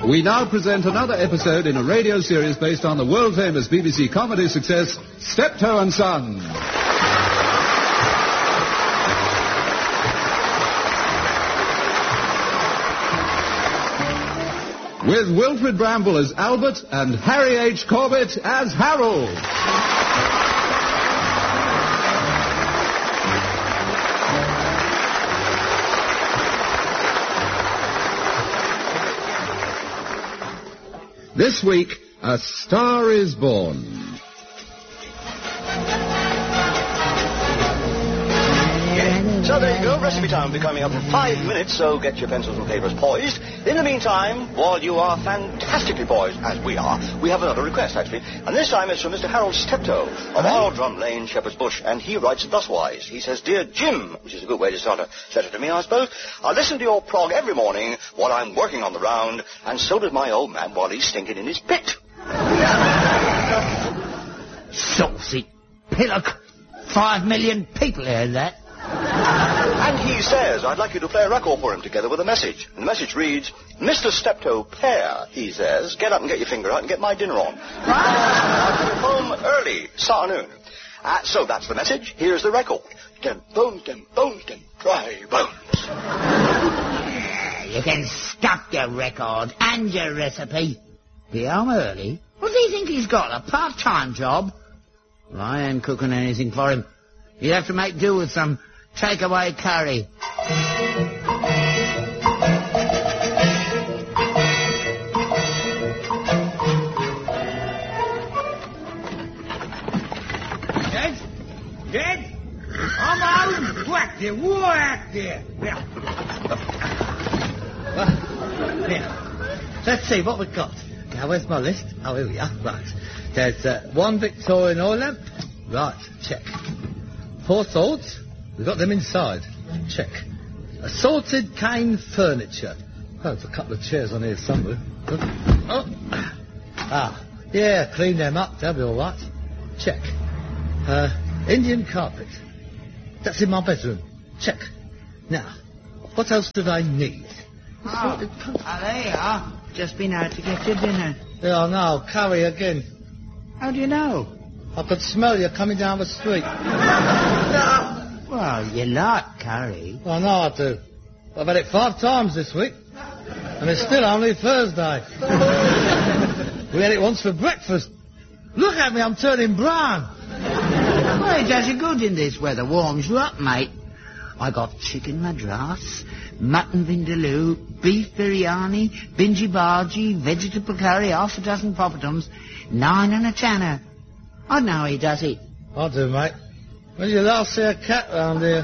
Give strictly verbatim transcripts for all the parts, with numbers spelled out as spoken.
We now present another episode in a radio series based on the world-famous B B C comedy success, Steptoe and Son. With Wilfred Bramble as Albert and Harry H. Corbett as Harold. This week, A Star is Born. So there you go, recipe time will be coming up in five minutes, so get your pencils and papers poised. In the meantime, while you are fantastically poised, as we are, we have another request, actually. And this time it's from Mister Harold Steptoe of Aldrum Lane, Shepherd's Bush, and he writes thuswise. He says, Dear Jim, which is a good way to start a letter to me, I suppose, I listen to your prog every morning while I'm working on the round, and so does my old man while he's stinking in his pit. Saucy pillock. Five million people heard that. And he says, I'd like you to play a record for him together with a message. And the message reads, Mister Steptoe Pear, he says, get up and get your finger out and get my dinner on. I'll be home early, this afternoon. Uh, so that's the message. Here's the record. Dem bones, dem bones, dem dry bones. You can stuff your record and your recipe. Be home early? What do you think he's got, a part-time job? Well, I ain't cooking anything for him. He'd have to make do with some takeaway curry. Dead? Dead? I'm out! Whack there! War out there! Well, yeah. Let's see what we've got. Now, where's my list? Oh, here we are. Right. There's uh, one Victorian oil lamp. Right, check. Four swords. We've got them inside. Check. Assorted cane furniture. Oh, there's a couple of chairs on here somewhere. Oh. Ah, yeah, clean them up. They'll be all right. Check. Uh, Indian carpet. That's in my bedroom. Check. Now, what else do they need? Oh, oh, there you are. Just been out to get your dinner. Yeah, no, curry again. How do you know? I could smell you coming down the street. Well, you like curry. I know I do. I've had it five times this week. And it's still only Thursday. We had it once for breakfast. Look at me, I'm turning brown. Well, it does you good in this weather. Warms you up, mate. I got chicken madras, mutton vindaloo, beef biryani, binji bhaji, vegetable curry, half a dozen poppadoms, nine and a tanner. I know how he does it. I do, mate. When did you last see a cat round here?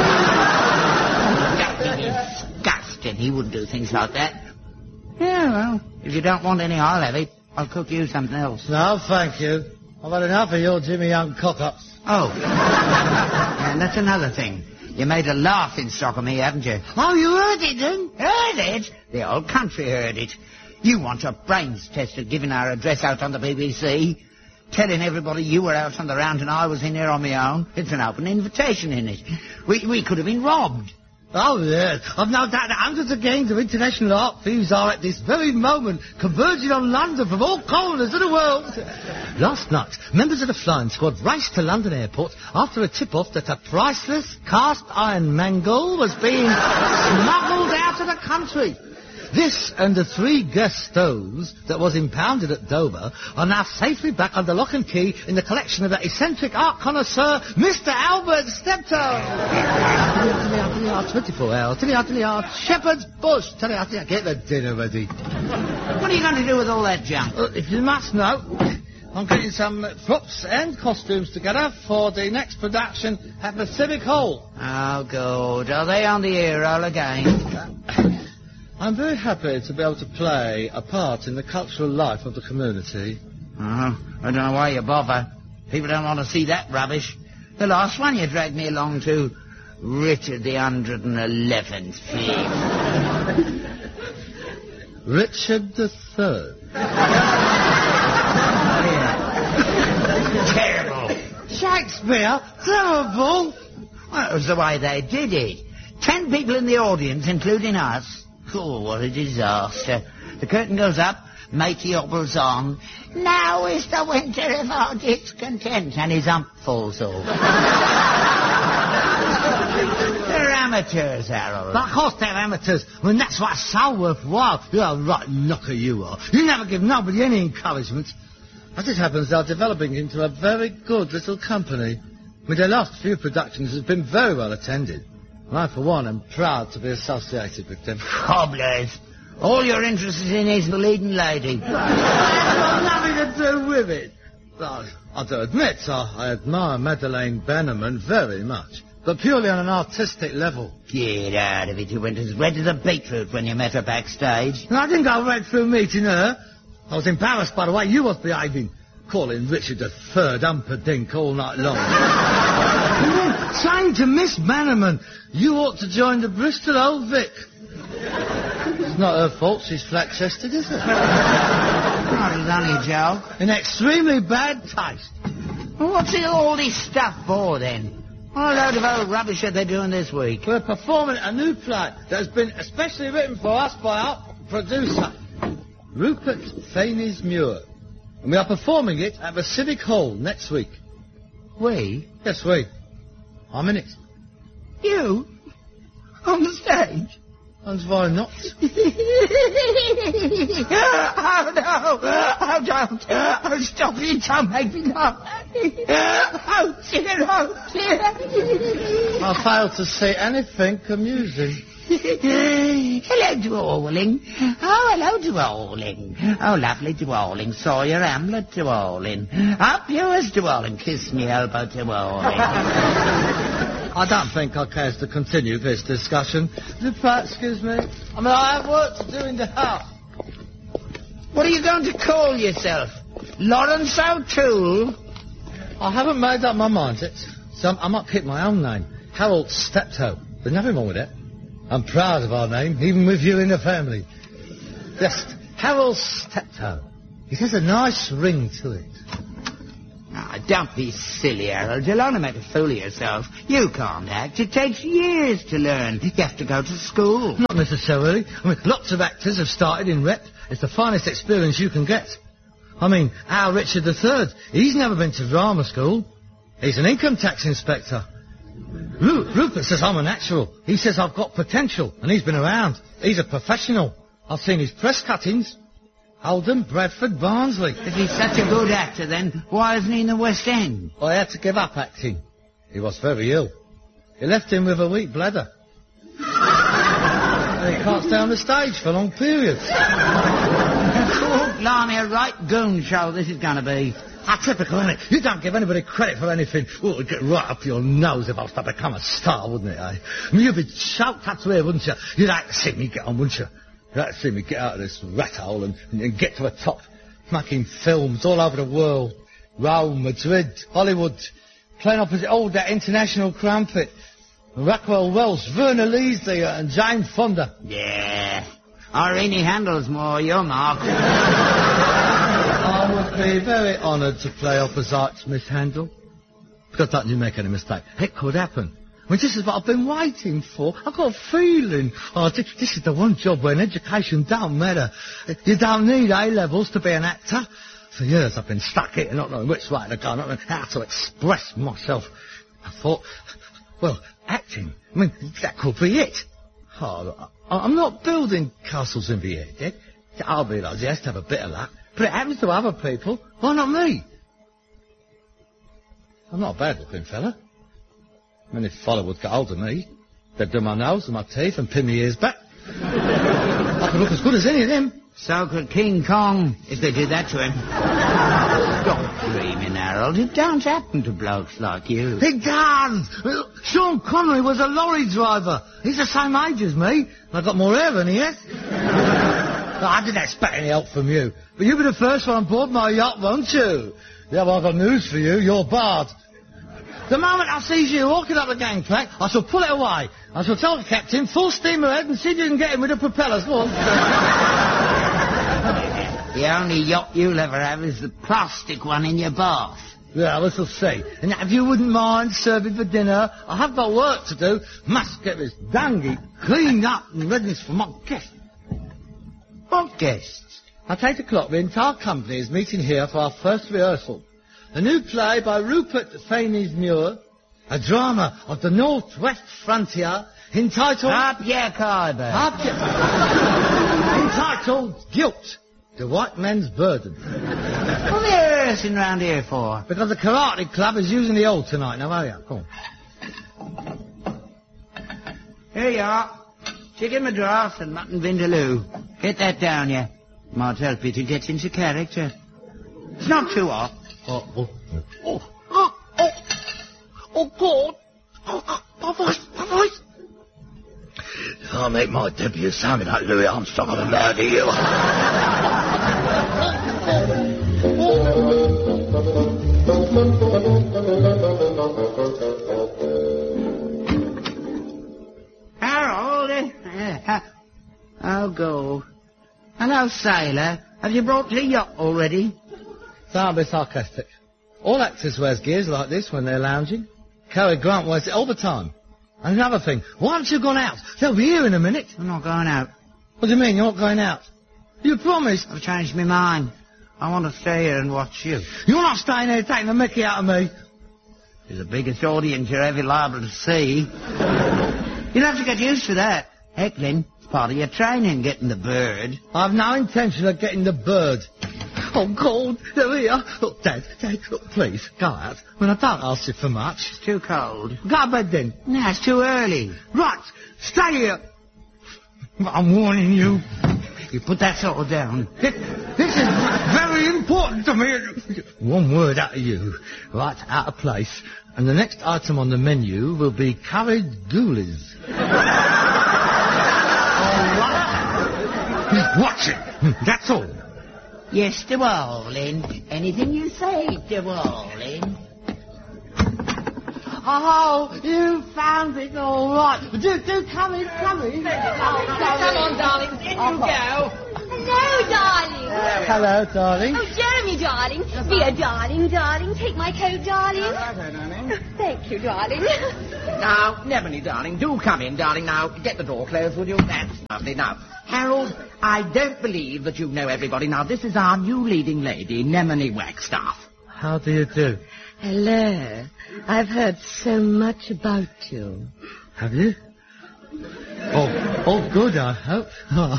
Disgusting. He wouldn't do things like that. Yeah, well, if you don't want any, I'll have it. I'll cook you something else. No, thank you. I've had enough of your Jimmy Young cock-ups. Oh. And that's another thing. You made a laughing stock of me, haven't you? Oh, you heard it, then? Heard it? The whole country heard it. You want your brains tested giving our address out on the B B C, telling everybody you were out on the round and I was in there on my own. It's an open invitation, isn't it? We, we could have been robbed. Oh, yes. I've no doubt that hundreds of gangs of international art thieves are at this very moment converging on London from all corners of the world. Last night, members of the flying squad raced to London Airport after a tip-off that a priceless cast-iron mangle was being smuggled out of the country. This and the three gas stoves that was impounded at Dover are now safely back under lock and key in the collection of that eccentric art connoisseur, Mister Albert Steptoe. twenty-four hours, tell you, tell you, Shepherd's Bush, tell you, tell you, get the dinner ready. What are you going to do with all that junk? Uh, if you must know, I'm getting some uh, props and costumes together for the next production at the Civic Hall. Oh, good. Are they on the air roll again? Uh, I'm very happy to be able to play a part in the cultural life of the community. Oh, I don't know why you bother. People don't want to see that rubbish. The last one you dragged me along to, Richard the one hundred eleventh Thief. Richard the Third. Terrible. Shakespeare? Terrible? Well, it was the way they did it. Ten people in the audience, including us. Oh, what a disaster. The curtain goes up, matey hobbles on. Now is the winter of our discontent, and his hump falls off. They're amateurs, Harold. But of course they're amateurs. I mean, that's what's so worthwhile. You're a right knocker, you are. You never give nobody any encouragement. As it happens, they're developing into a very good little company. I mean, their last few productions have been very well attended. And I, for one, am proud to be associated with them. Cobblers. All you're interested in is the leading lady. I've got nothing to do with it. Well, I do admit, I, I admire Madeleine Bannerman very much. But purely on an artistic level. Get out of it. You went as red as a beetroot when you met her backstage. And I didn't go red through meeting her. I was embarrassed by the way you was behaving. Calling Richard the Third Humperdinck all night long. And then saying to Miss Bannerman, you ought to join the Bristol Old Vic. It's not her fault she's flat-chested, is it? Not as only a joke. In extremely bad taste. Well, what's all this stuff for, then? What a load of old rubbish that they're doing this week. We're performing a new play that has been especially written for us by our producer, Rupert Faineys-Muir. And we are performing it at the Civic Hall next week. We? Yes, we. I'm in it. You? On the stage? And why not? Oh, no. Oh, don't. Oh, stop it. Don't make me laugh. Oh, dear. Oh, dear. I fail to see anything amusing. Hello, Dwalling. Oh, hello, Dwalling. Oh, lovely Dwalling. Sawyer Hamlet, Dwalling. Up yours, Dwalling. Kiss me elbow, Dwalling. I don't think I care to continue this discussion. If I excuse me. I mean, I have work to do in the house. What are you going to call yourself? Lawrence O'Toole? I haven't made up my mind yet, so I might keep my own name. Harold Steptoe. There's nothing wrong with it. I'm proud of our name, even with you in the family. Yes, Harold Steptoe. It has a nice ring to it. Ah, don't be silly, Harold. You'll only make a fool of yourself. You can't act. It takes years to learn. You have to go to school. Not necessarily. I mean, lots of actors have started in rep. It's the finest experience you can get. I mean, our Richard the Third, he's never been to drama school. He's an income tax inspector. Ru- Rupert says I'm a natural. He says I've got potential, and he's been around. He's a professional. I've seen his press cuttings. Oldham, Bradford, Barnsley. If he's such a good actor, then why isn't he in the West End? I had to give up acting. He was very ill. It left him with a weak bladder. And he can't stay on the stage for long periods. Oh, blimey, a right goon show this is going to be. Ah, typical, isn't it? You don't give anybody credit for anything. Oh, it'd get right up your nose if I was to become a star, wouldn't it, eh? I mean, you'd be choked up to here, wouldn't you? You'd like to see me get on, wouldn't you? You'd like to see me get out of this rat hole and, and, and get to the top. Making films all over the world. Rome, Madrid, Hollywood. Playing opposite all that international crumpet. Rockwell Welsh, Verna Leasley and Jane Fonda. Yeah. Irene Handel's more your mark. I would be very honoured to play opposite Miss Handel. Because don't you make any mistake. It could happen. I mean, this is what I've been waiting for. I've got a feeling. Oh, this, this is the one job where an education don't matter. You don't need A-levels to be an actor. For years I've been stuck here, not knowing which way to go, not knowing how to express myself. I thought, well, acting, I mean, that could be it. Oh, look, I, I'm not building castles in the air, Dick. I realise he has to have a bit of luck. But it happens to other people. Why not me? I'm not a bad-looking fella. I mean, if fella would get hold of me, they'd do my nose and my teeth and pin my ears back. I could look as good as any of them. So could King Kong, if they did that to him. Stop dreaming, Harold. It don't happen to blokes like you. It does. Sean Connery was a lorry driver. He's the same age as me. I've got more hair than he has. I didn't expect any help from you. But you'll be the first one on board my yacht, won't you? Yeah, well, I've got news for you. You're barred. The moment I see you walking up the gangplank, I shall pull it away. I shall tell the captain, full steam ahead, and see if you can get him with the propellers. Go on. The only yacht you'll ever have is the plastic one in your bath. Yeah, we shall see. And if you wouldn't mind serving for dinner, I have got work to do. Must get this dinghy cleaned up and ready for my guest. What guests? At eight o'clock, the entire company is meeting here for our first rehearsal. A new play by Rupert Faynes-Muir, a drama of the Northwest frontier, entitled... Up your Khyber. Up your... entitled Guilt, the White Man's Burden. What are they rehearsing round here for? Because the karate club is using the hall tonight. Now, hurry up. Come on. Here you are. Chicken madras and mutton vindaloo. Get that down, yeah. Might help you to get into character. It's not too hot. Oh, oh, oh, oh, oh, oh, God. Oh, oh, my voice, my voice. If I make my debut sounding like Louis Armstrong, I'm going to murder you. Harold, uh, I'll go. Hello, sailor. Have you brought the yacht already? Don't be sarcastic. All actors wears gears like this when they're lounging. Cary Grant wears it all the time. And another thing, why haven't you gone out? They'll be here in a minute. I'm not going out. What do you mean, you're not going out? You promised. I've changed my mind. I want to stay here and watch you. You're not staying here taking the mickey out of me. You're the biggest audience you're ever liable to see. You'll have to get used to that. Heckling, it's part of your training, getting the bird. I've no intention of getting the bird. Oh, God, they're here. Look, Dad, Dad, look, please, go out. When I don't ask you for much. It's too cold. Go to bed then. No, it's too early. Right, stay here. I'm warning you. You put that sort of down. This, this is very important to me. One word out of you. Right, out of place. And the next item on the menu will be curried ghoulies. All right. Watch it. That's all. Yes, darling. Anything you say, darling. Oh, you found it all right. Do, do come in, come in. Oh, come on, darling. In you go. Hello, darling. Hello, darling. Oh, Jeremy, darling. Be a darling, darling. Take my coat, darling. Thank you, darling. Now, Nemone, darling, do come in, darling. Now, get the door closed, would you? That's lovely. Now, Harold, I don't believe that you know everybody. Now, this is our new leading lady, Nemone Wagstaff. How do you do? Hello. I've heard so much about you. Have you? Oh, oh, good, I hope. uh,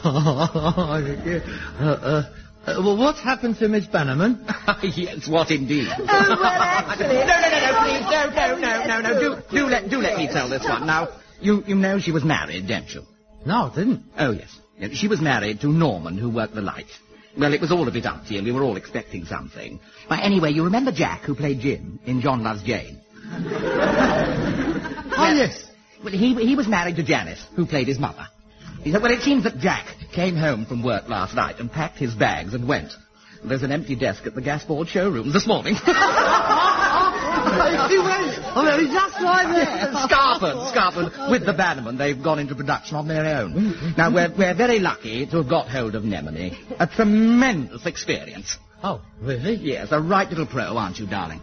uh, uh, well, what's happened to Miss Bannerman? Yes, what indeed? Oh, well, actually... no, no, no, no, please, no, no, no, no, no, do, do, let, do let me tell this one. Now, you, you know she was married, don't you? No, I didn't. Oh, yes. She was married to Norman, who worked the light. Well, it was all a bit uppity, and we were all expecting something. But anyway, you remember Jack, who played Jim in John Loves Jane? Oh, yes. Well, he, he was married to Janice, who played his mother. He said, well, it seems that Jack came home from work last night and packed his bags and went. There's an empty desk at the Gasboard showroom this morning. He went. Oh, well, he's just like that. Scarford, Scarford, with the Bannerman. They've gone into production on their own. Now, we're, we're very lucky to have got hold of Nemone. A tremendous experience. Oh, really? Yes, a right little pro, aren't you, darling?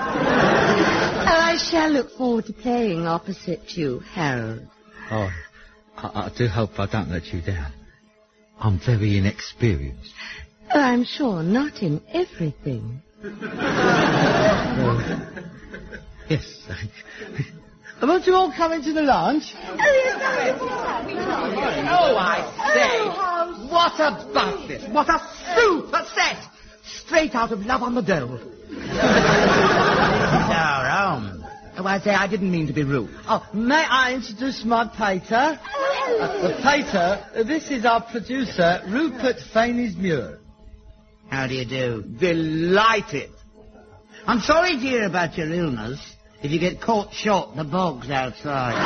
I shall look forward to playing opposite you, Harold. Oh, I, I do hope I don't let you down. I'm very inexperienced. Oh, I'm sure not in everything. uh, yes. Won't you all come into the lounge? Oh, I say, Oh, what a business! What a super set! Straight out of Love on the Dole. Now, Rome. Oh, I say, I didn't mean to be rude. Oh, may I introduce my pater? Uh, the pater, uh, this is our producer, Rupert Faynes-Muir. How do you do? Delighted. I'm sorry to hear about your illness. If you get caught short in the bogs outside.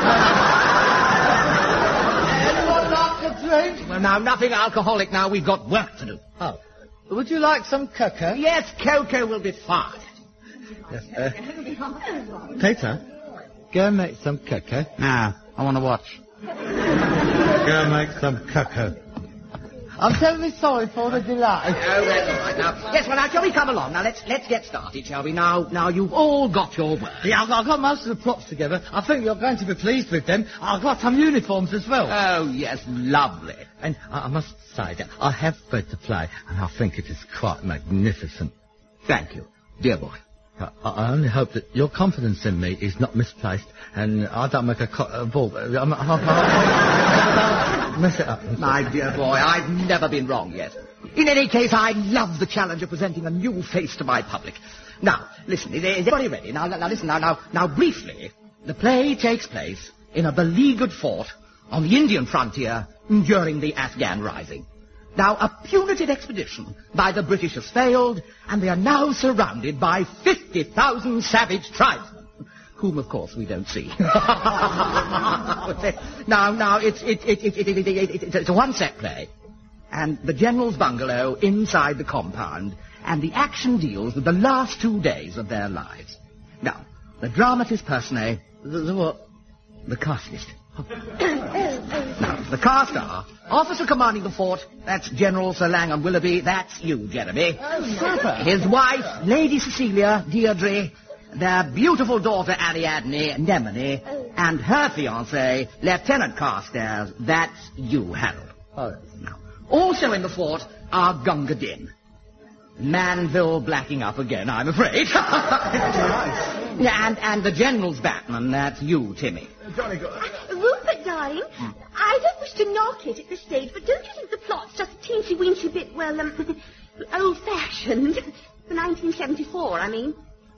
Anyone like a drink? Well, now, nothing alcoholic now. We've got work to do. Oh. Would you like some cocoa? Yes, cocoa will be fine. Yes, uh, Peter, go and make some cocoa. No, I want to watch. Go and make some cocoa. I'm terribly sorry for the delay. Oh, that's all right. Now, yes, well, now, shall we come along? Now, let's let's get started, shall we? Now, now, you've all got your work. Yeah, I've, I've got most of the props together. I think you're going to be pleased with them. I've got some uniforms as well. Oh, yes, lovely. And I, I must say that I have read the play, and I think it is quite magnificent. Thank you, dear boy. I, I only hope that your confidence in me is not misplaced, and I don't make a, co- a ball. I'm, I, I, I don't mess it up. My dear boy, I've never been wrong yet. In any case, I love the challenge of presenting a new face to my public. Now, listen, is everybody ready? Now, now, listen, now, now, now, briefly, the play takes place in a beleaguered fort on the Indian frontier during the Afghan Rising. Now, a punitive expedition by the British has failed, and they are now surrounded by fifty thousand savage tribesmen, whom, of course, we don't see. now, now, it's, it, it, it, it, it, it, it, it's a one-set play, and the General's bungalow inside the compound, and the action deals with the last two days of their lives. Now, the dramatist personae, the, the what? The cast list. Now, the cast are officer commanding the fort, that's General Sir Langham Willoughby, that's you, Jeremy. Oh, super. His wife, Lady Cecilia, Deirdre, their beautiful daughter, Ariadne, Nemone, oh. and her fiancé, Lieutenant Carstairs, that's you, Harold. Oh. Now, also in the fort are Gunga Din. Manville blacking up again, I'm afraid. yeah, and, and the General's Batman, that's you, Timmy. Uh, Rupert, darling, I don't wish to knock it at this stage, but don't you think the plot's just a teensy-weensy bit, well, um, old-fashioned? For nineteen seventy-four, I mean.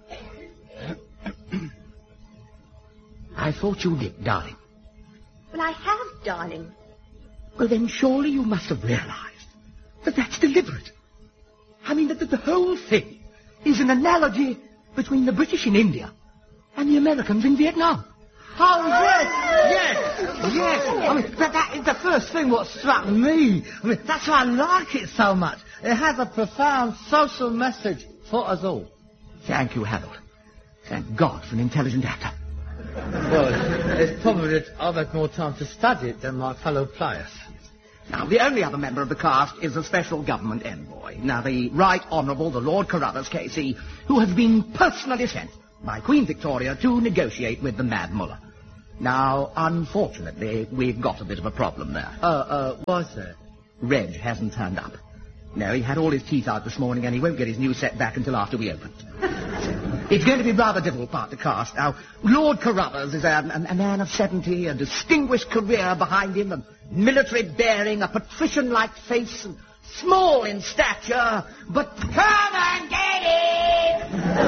I thought you did, darling. Well, I have, darling. Well, then surely you must have realized that that's deliberate. I mean, that the, the whole thing is an analogy between the British in India and the Americans in Vietnam. Oh, yes, yes, yes. I mean, that, that is the first thing what struck me. I mean, that's why I like it so much. It has a profound social message for us all. Thank you, Harold. Thank God for an intelligent actor. Well, it's probably that I've had more time to study it than my fellow players. Now, the only other member of the cast is a special government envoy. Now, the Right Honourable, the Lord Carruthers, K C, who has been personally sent by Queen Victoria to negotiate with the Mad Mullah. Now, unfortunately, we've got a bit of a problem there. Uh, uh, what's that? Reg hasn't turned up. No, he had all his teeth out this morning, and he won't get his new set back until after we open. It's going to be a rather difficult part to cast. Now, Lord Carruthers is a, a, a man of seventy, a distinguished career behind him, a military bearing, a patrician-like face, and small in stature, but come and get it!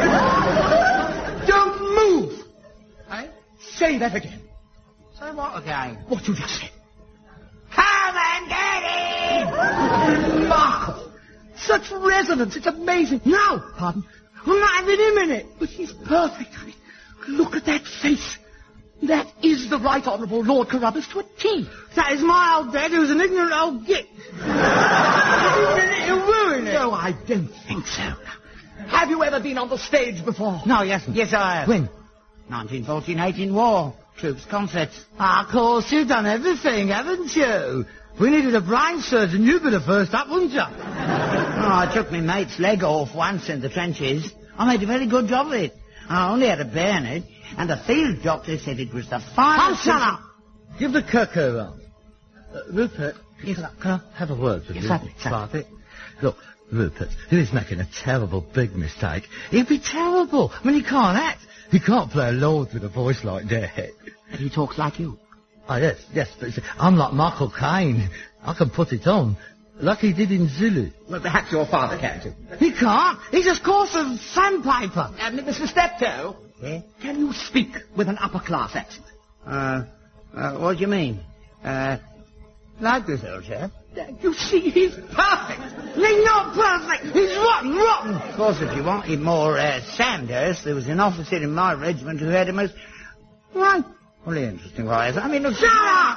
Don't move! Eh? Say that again. Say what again? What you just said. Come and get it! Marco! Such resonance, it's amazing. Now, pardon, I'm not having him in it, but he's perfect. I mean, look at that face. That is the Right Honourable Lord Carruthers to a T. That is my old dad, who's an ignorant old git. He'll ruin it. No, I don't think so. Have you ever been on the stage before? No, yes, yes, I have. When? nineteen fourteen eighteen war. Troops, concerts. Ah, of course, you've done everything, haven't you? If we needed a brain surgeon, you'd be the first up, wouldn't you? Oh, I took my mate's leg off once in the trenches. I made a very good job of it. I only had to burn it, and the field doctor said it was the finest... Oh, shut up! Give the cuckoo on. Uh, Rupert, yes. can, I, can I have a word with yes, you? Certainly, certainly. Look, Rupert, he is making a terrible big mistake. He'd be terrible. I mean, he can't act. He can't play a lord with a voice like that. He talks like you. Oh, yes, yes, but see, I'm like Michael Caine. I can put it on, like he did in Zulu. Well, perhaps your father can too. He can't. He's just coarse of sandpaper. And Mister Steptoe, Yeah? can you speak with an upper-class accent? Uh, uh, what do you mean? Uh, like this old chap? You see, he's perfect. He's not perfect! He's rotten, rotten! Of course, if you wanted more uh, Sandhurst, there was an officer in my regiment who had him as... Right. Well, interesting wise. I mean, look... Shut up!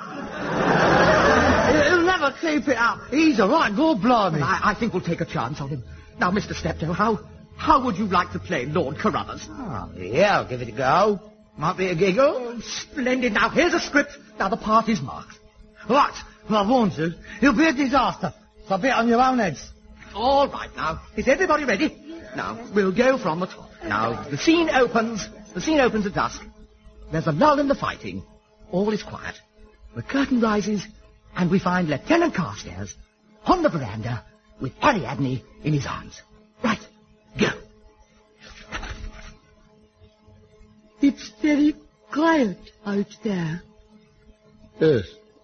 He'll never keep it up. He's a right good blimey. I, I think we'll take a chance on him. Now, Mister Steptoe, how, how would you like to play Lord Carruthers? Oh, yeah, I'll give it a go. Might be a giggle. Oh, splendid. Now, here's a script. Now, the part is marked. Right, well, I warned you. He'll be a disaster. So be it on your own heads. All right, now. Is everybody ready? Now, we'll go from the top. Now, the scene opens. The scene opens at dusk. There's a lull in the fighting. All is quiet. The curtain rises, and we find Lieutenant Carstairs on the veranda with Ariadne in his arms. Right, go. It's very quiet out there. Yes.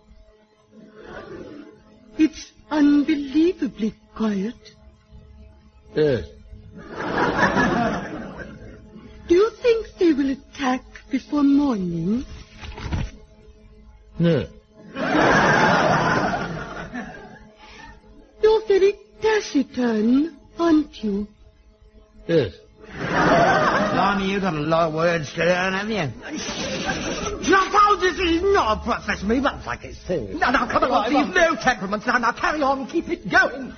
It's unbelievably quiet. Yes. Do you think they will attack before morning? No. You're very taciturn, aren't you? Yes. Blimey, you've got a lot of words to learn, haven't you? Now, this is not a profession. We won't like it serious. Now, now, come along, please. No temperaments. Now, now, carry on. Keep it going.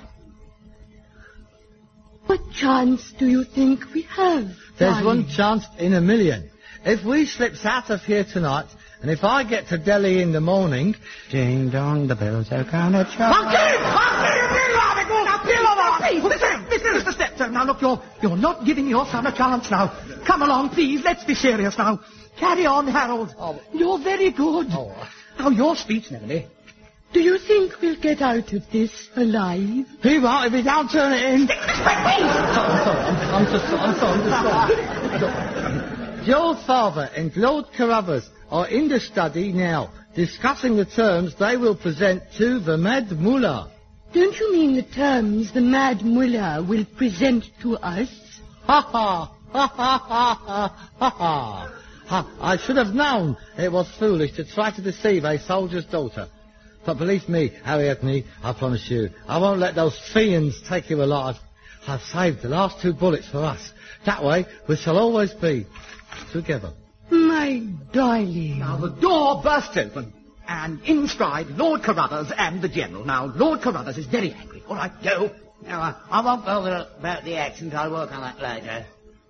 What chance do you think we have? There's darling? one chance in a million. If we slips out of here tonight, and if I get to Delhi in the morning... Ding dong, the bells are gonna chime. I'll kill him! I'll kill him! Now, please, listen, listen, Mister Steptoe. Now, look, you're, you're not giving your son a chance now. Come along, please. Let's be serious now. Carry on, Harold. Oh. You're very good. Oh. Now, your speech, Emily. Do you think we'll get out of this alive? He won't if he don't turn it in. Stick this way, please! I'm sorry, I'm, I'm just I'm sorry, I'm just sorry. Your father and Lord Carruthers are in the study now, discussing the terms they will present to the Mad Mullah. Don't you mean the terms the Mad Mullah will present to us? Ha ha! Ha ha ha ha ha ha! Ha, I should have known it was foolish to try to deceive a soldier's daughter. But believe me, Ariadne, I promise you, I won't let those fiends take you alive. I've saved the last two bullets for us. That way, we shall always be together. My darling. Now, the door burst open, and in stride Lord Carruthers and the General. Now, Lord Carruthers is very angry. All right, go. No, I, I won't bother about the accent. I'll work on that later.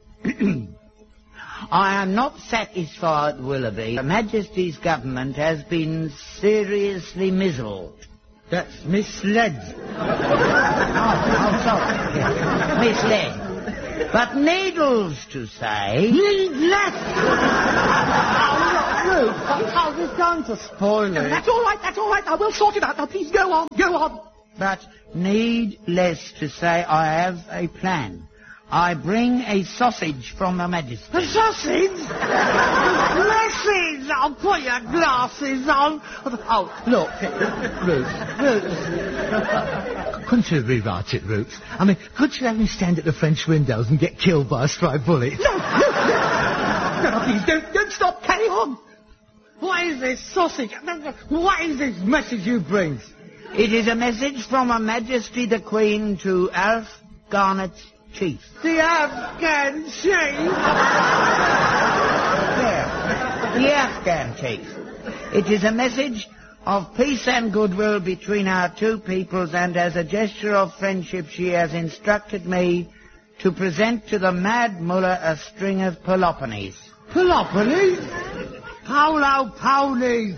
I am not satisfied, Willoughby. Her Majesty's government has been seriously mizzled. That's misled. oh, oh, sorry. Yeah. Misled. But needless to say... Needless! Oh, how is this going to spoil No, it? that's all right, that's all right. Now, we'll sort it out. Now, please go on, go on. But needless to say, I have a plan. I bring a sausage from Her Majesty. A sausage? Message! I'll put your glasses on. Oh, look, Ruth, Ruth. Couldn't you rewrite it, Ruth? I mean, could you have me stand at the French windows and get killed by a stray bullet? No, no, no, no, please, don't, don't stop. Carry on. What is this sausage? What is this message you bring? It is a message from Her Majesty the Queen to Alf Garnet's chief. The Afghan chief? There. The Afghan chief. It is a message of peace and goodwill between our two peoples, and as a gesture of friendship she has instructed me to present to the Mad Mullah a string of Peloponies. Peloponies? Polo ponies!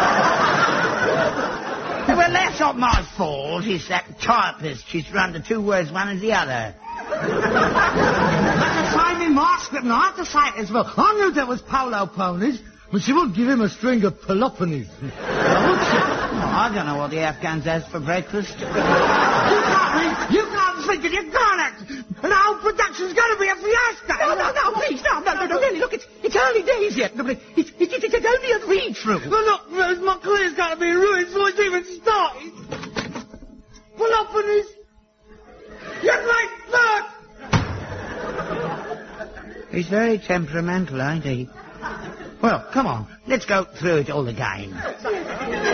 Well, that's not my fault. It's that typist. She's run the two words one as the other. That's the same in my script, and I have to say it as well. I knew there was polo ponies, but she wouldn't give him a string of Peloponies. Oh, I don't know what the Afghans has for breakfast. You can't, you can't think it, you can't. And the whole production's going to be a fiasco. No, no, no, please, no, no, no, no, really, look, it's, it's early days yet. Look, it, it, it, it, it's only a read-through. Well, look, Rose, my career's going to be ruined before it's even started. Peloponies. You great bird! He's very temperamental, ain't he? Well, come on, let's go through it all again.